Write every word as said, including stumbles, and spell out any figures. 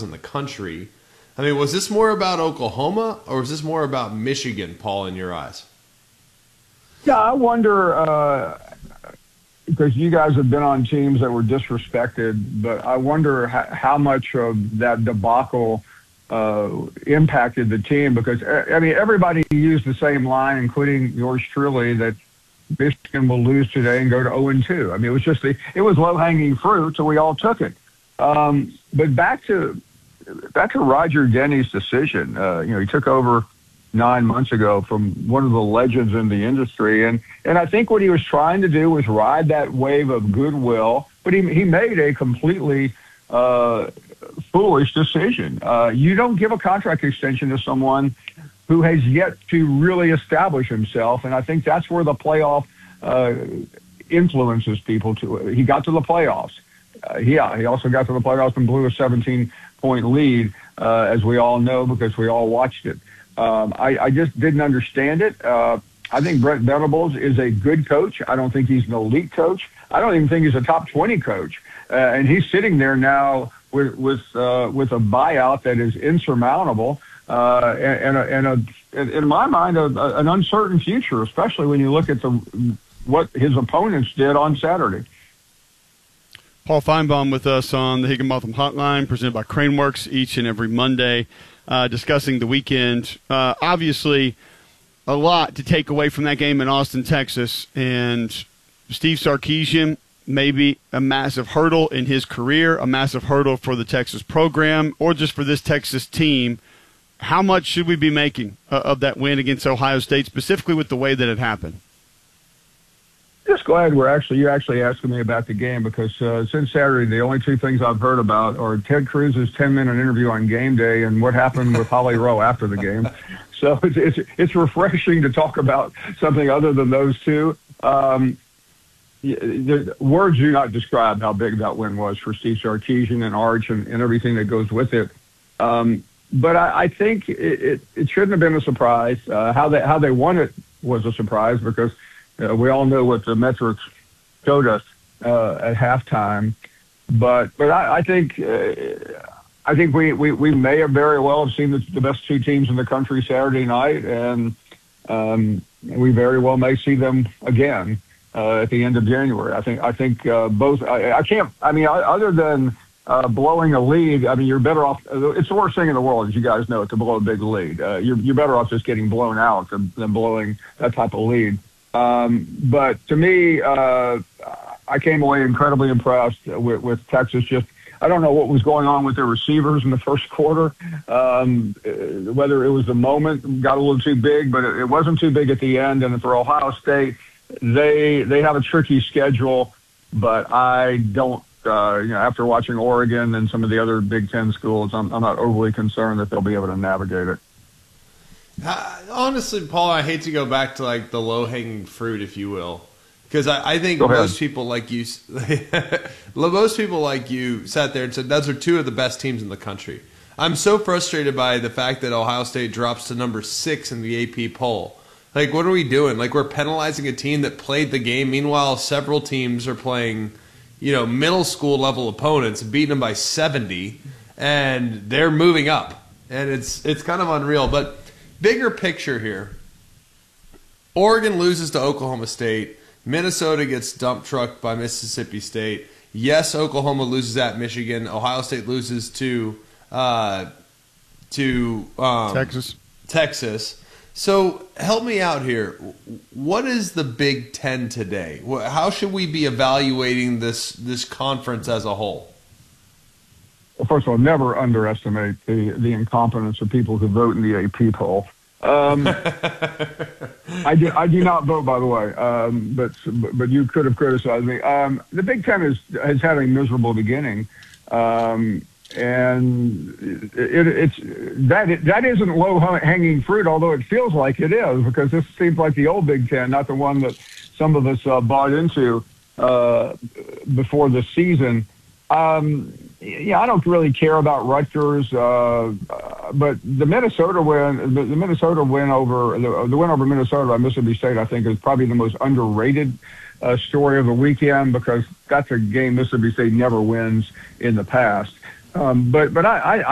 in the country. I mean, was this more about Oklahoma or was this more about Michigan, Paul, in your eyes? Yeah, I wonder, uh, because you guys have been on teams that were disrespected, but I wonder how, how much of that debacle uh, impacted the team. Because, I mean, everybody used the same line, including yours truly, that Michigan will lose today and go to oh and two. I mean, it was just the, it was low-hanging fruit, so we all took it. Um, but back to back to Roger Denny's decision. Uh, you know, he took over nine months ago from one of the legends in the industry, and and I think what he was trying to do was ride that wave of goodwill. But he he made a completely uh, foolish decision. Uh, you don't give a contract extension to someone who has yet to really establish himself, and I think that's where the playoff uh, influences people. To he got to the playoffs. Uh, yeah, he also got to the playoffs and blew a seventeen-point lead, uh, as we all know because we all watched it. Um, I, I just didn't understand it. Uh, I think Brent Venables is a good coach. I don't think he's an elite coach. I don't even think he's a top twenty coach. Uh, and he's sitting there now with with uh, with a buyout that is insurmountable. Uh, and, and, a, and a, in my mind, a, a, an uncertain future, especially when you look at the what his opponents did on Saturday. Paul Feinbaum with us on the Higginbotham Hotline, presented by Craneworks each and every Monday, uh, discussing the weekend. Uh, obviously, a lot to take away from that game in Austin, Texas, and Steve Sarkisian, maybe a massive hurdle in his career, a massive hurdle for the Texas program, or just for this Texas team. How much should we be making uh, of that win against Ohio State, specifically with the way that it happened? Just glad we're actually you're actually asking me about the game, because uh, since Saturday, the only two things I've heard about are Ted Cruz's ten-minute interview on game day and what happened with Holly Rowe after the game. So it's, it's it's refreshing to talk about something other than those two. Um, the words do not describe how big that win was for Steve Sarkisian and Arch and, and everything that goes with it. Um, but I, I think it, it, it shouldn't have been a surprise. Uh, how they how they won it was a surprise, because Uh, we all know what the metrics showed us uh, at halftime, but but I, I think uh, I think we, we, we may have very well have seen the, the best two teams in the country Saturday night, and um, we very well may see them again uh, at the end of January. I think I think uh, both. I, I can't. I mean, other than uh, blowing a lead, I mean, you're better off. It's the worst thing in the world, as you guys know, to blow a big lead. Uh, you're you're better off just getting blown out than, than blowing that type of lead. Um, but to me, uh, I came away incredibly impressed with, with Texas. Just, I don't know what was going on with their receivers in the first quarter, um, whether it was the moment got a little too big, but it, it wasn't too big at the end. And for Ohio State, they, they have a tricky schedule, but I don't, uh, you know, after watching Oregon and some of the other Big Ten schools, I'm, I'm not overly concerned that they'll be able to navigate it. Uh, honestly, Paul, I hate to go back to like the low-hanging fruit, if you will, because I, I think most people like you, most people like you sat there and said those are two of the best teams in the country. I'm so frustrated by the fact that Ohio State drops to number six in the A P poll. Like, what are we doing? Like, we're penalizing a team that played the game. Meanwhile, several teams are playing, you know, middle school level opponents, beating them by seventy, and they're moving up, and it's it's kind of unreal, but. Bigger picture here. Oregon loses to Oklahoma State. Minnesota gets dump trucked by Mississippi State. Yes, Oklahoma loses at Michigan. Ohio State loses to uh, to um, Texas. Texas. So help me out here. What is the Big Ten today? How should we be evaluating this this conference as a whole? Well, first of all, never underestimate the, the incompetence of people who vote in the A P poll. Um, I, do, I do not vote, by the way, um, but but you could have criticized me. Um, the Big Ten is, has had a miserable beginning, um, and it, it's that that isn't low-hanging fruit, although it feels like it is, because this seems like the old Big Ten, not the one that some of us uh, bought into uh, before the season. Um, yeah, I don't really care about Rutgers, uh, but the Minnesota win, the, the Minnesota win over the, the win over Minnesota by Mississippi State, I think, is probably the most underrated uh, story of the weekend, because that's a game Mississippi State never wins in the past. Um, but but I, I,